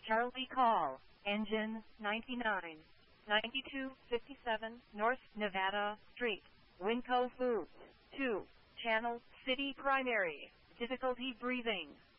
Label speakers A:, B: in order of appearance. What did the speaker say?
A: Charlie call, engine 99, 9257 North Nevada Street, Winco Foods, 2, Channel City Primary, difficulty breathing.